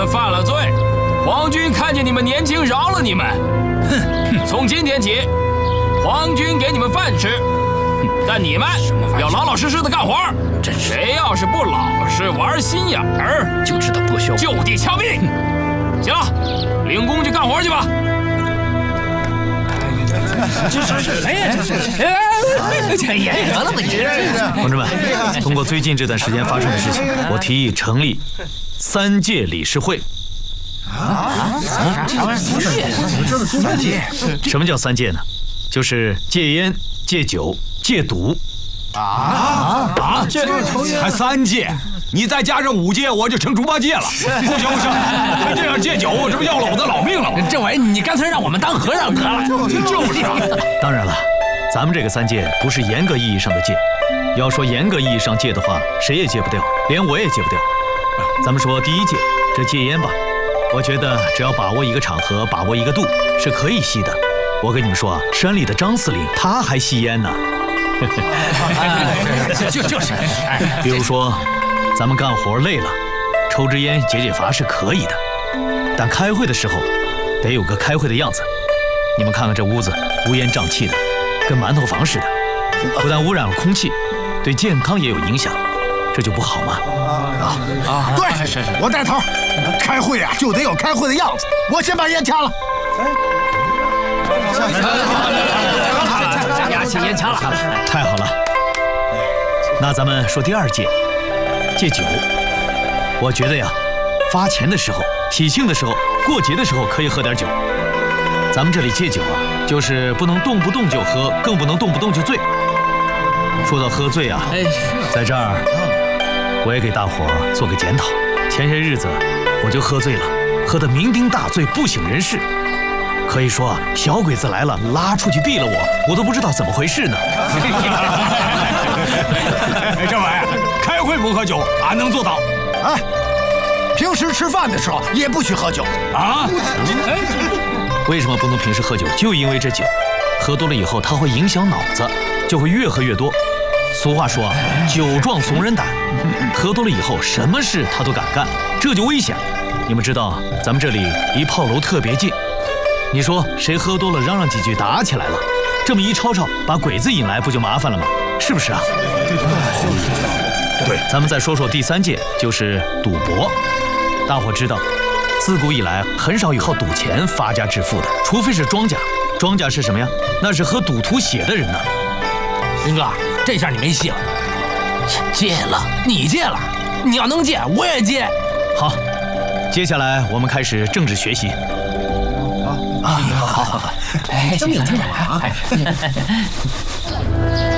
犯了罪，皇军看见你们年轻，饶了你们。哼，从今天起，皇军给你们饭吃，但你们要老老实实的干活。谁要是不老实，玩心眼儿， 就知道剥削， 就地枪毙。行了，领工去干活去吧。 得了吧你！ 同志们，通过最近这段时间发生的事情，我提议成立3届理事会。什么叫3戒呢？就是戒烟、戒酒、戒赌。 这还3戒？你再加上5戒，我就成猪八戒了。不行，这样戒酒，这不要了我的老命了吗？ 政委，你干脆让我们当和尚得了。 就是啊。 当然了，咱们这个3戒不是严格意义上的戒。要说严格意义上戒的话，谁也戒不掉，连我也戒不掉。咱们说第1戒，这戒烟吧，我觉得只要把握一个场合，把握一个度，是可以吸的。我跟你们说啊，山里的张司令他还吸烟呢。 就是， 比如说，咱们干活累了，抽支烟解解乏是可以的，但开会的时候得有个开会的样子。你们看看这屋子乌烟瘴气的，跟馒头房似的，不但污染了空气，对健康也有影响，这就不好吗？ 对，是，我带头。开会啊，就得有开会的样子。我先把烟掐了。 掐烟掐了， 太好了。那咱们说第2戒，戒酒。我觉得呀，发钱的时候、喜庆的时候、过节的时候可以喝点酒。咱们这里戒酒啊，就是不能动不动就喝，更不能动不动就醉。说到喝醉啊，在这儿我也给大伙儿做个检讨。前些日子我就喝醉了，喝得酩酊大醉，不省人事。可以说啊，小鬼子来了，拉出去毙了我都不知道怎么回事呢。 政委，开会不喝酒，俺能做到。 哎，平时吃饭的时候也不许喝酒啊！ 为什么不能平时喝酒？就因为这酒，喝多了以后它会影响脑子，就会越喝越多。俗话说啊，酒壮怂人胆，喝多了以后什么事他都敢干，这就危险。你们知道，咱们这里离炮楼特别近。你说谁喝多了嚷嚷几句打起来了，这么一吵吵，把鬼子引来不就麻烦了吗？是不是啊？对，咱们再说说第3戒，就是赌博。大伙知道，自古以来很少以靠赌钱发家致富的，除非是庄家。庄家是什么呀？那是喝赌徒血的人呢。 林哥，这下你没戏了。戒了，你戒了，你要能戒，我也戒。 好，接下来我们开始政治学习。 好，听着啊。